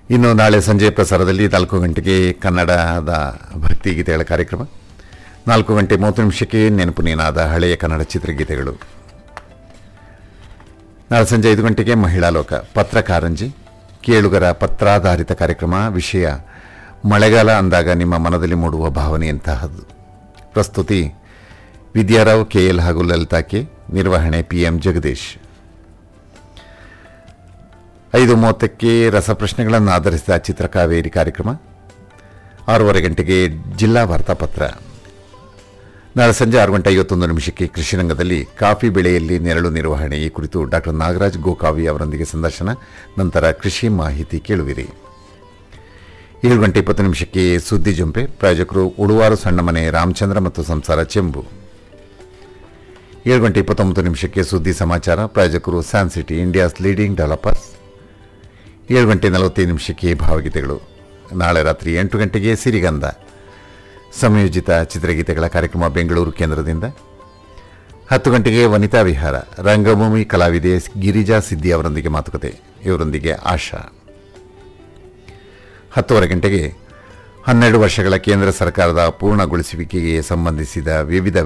ಇನ್ನು ನಾಳೆ ಸಂಜೆ ಪ್ರಸಾರದಲ್ಲಿ 4 ಗಂಟೆಗೆ ಕನ್ನಡದ ಭಕ್ತಿಗೀತೆಗಳ ಕಾರ್ಯಕ್ರಮ, 4 ಗಂಟೆ 30 ನಿಮಿಷಕ್ಕೆ ನೆನಪು ನೀನಾದ ಹಳೆಯ ಕನ್ನಡ ಚಿತ್ರಗೀತೆಗಳು. ನಾಳೆ ಸಂಜೆ 5 ಗಂಟೆಗೆ ಮಹಿಳಾ ಲೋಕ ಪತ್ರಕಾರಂಜಿ, ಕೇಳುಗರ ಪತ್ರಾಧಾರಿತ ಕಾರ್ಯಕ್ರಮ. ವಿಷಯ ಮಳೆಗಾಲ ಅಂದಾಗ ನಿಮ್ಮ ಮನದಲ್ಲಿ ಮೂಡುವ ಭಾವನೆ ಎಂತಹದ್ದು. ಪ್ರಸ್ತುತಿ ವಿದ್ಯಾರಾವ್ ಕೆಎಲ್ ಹಾಗೂ ಲಲಿತಾ ಕೆ. ನಿರ್ವಹಣೆ PM ಜಗದೀಶ್. 5:30ಕ್ಕೆ ರಸಪ್ರಶ್ನೆಗಳನ್ನು ಆಧರಿಸಿದ ಚಿತ್ರಕಾವೇರಿ ಕಾರ್ಯಕ್ರಮ. 6:15 ಗಂಟೆಗೆ ಜಿಲ್ಲಾ ವಾರ್ತಾಪತ್ರ. ನಾಳೆ ಸಂಜೆ 6:51 ಕೃಷಿರಂಗದಲ್ಲಿ ಕಾಫಿ ಬೆಳೆಯಲ್ಲಿ ನೆರಳು ನಿರ್ವಹಣೆ ಈ ಕುರಿತು ಡಾ ನಾಗರಾಜ್ ಗೋಕಾವಿ ಅವರೊಂದಿಗೆ ಸಂದರ್ಶನ. ನಂತರ ಕೃಷಿ ಮಾಹಿತಿ ಕೇಳುವಿರಿ. 7:20 ಸುದ್ದಿ ಜೊಂಪೆ. ಪ್ರಾಯೋಜಕರು ಉಳುವಾರು ಸಣ್ಣ ಮನೆ ರಾಮಚಂದ್ರ ಮತ್ತು ಸಂಸಾರ ಚೆಂಬು. 7:29 ಸುದ್ದಿ ಸಮಾಚಾರ. ಪ್ರಾಯೋಜಕರು San city India's leading developers. 7:45 ಭಾವಗೀತೆಗಳು. ನಾಳೆ ರಾತ್ರಿ 8 ಗಂಟೆಗೆ ಸಿರಿಗಂಧ ಸಂಯೋಜಿತ ಚಿತ್ರಗೀತೆಗಳ ಕಾರ್ಯಕ್ರಮ ಬೆಂಗಳೂರು ಕೇಂದ್ರದಿಂದ. 10 ಗಂಟೆಗೆ ವನಿತಾ ವಿಹಾರ, ರಂಗಭೂಮಿ ಕಲಾವಿದೆ ಗಿರಿಜಾ ಸಿದ್ದಿ ಅವರೊಂದಿಗೆ ಮಾತುಕತೆ. ಇವರೊಂದಿಗೆ ಆಶಾ. 10:15 ಗಂಟೆಗೆ 12 ವರ್ಷಗಳ ಕೇಂದ್ರ ಸರ್ಕಾರದ ಪೂರ್ಣಗೊಳಿಸುವಿಕೆಗೆ ಸಂಬಂಧಿಸಿದ ವಿವಿಧ